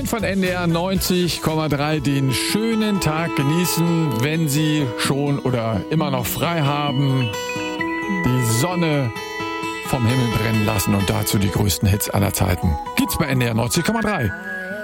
Moin von NDR 90,3. Den schönen Tag genießen, wenn Sie schon oder immer noch frei haben. Die Sonne vom Himmel brennen lassen und dazu die größten Hits aller Zeiten. Gibt's bei NDR 90,3.